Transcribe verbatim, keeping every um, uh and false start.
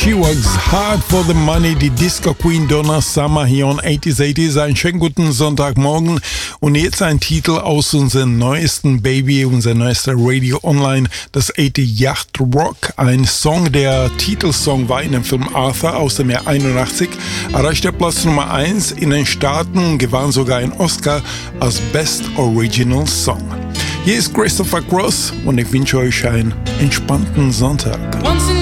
She Works Hard for the Money, die Disco Queen Donna Summer hier on eighties eighties. Einen schönen guten Sonntagmorgen und jetzt ein Titel aus unserem neuesten Baby, unser neuester Radio Online, das achtzig Yacht Rock. Ein Song, der Titelsong war in dem Film Arthur aus dem Jahr einundachtzig, erreichte Platz Nummer eins in den Staaten, gewann sogar einen Oscar als Best Original Song. Hier ist Christopher Cross und ich wünsche euch einen entspannten Sonntag.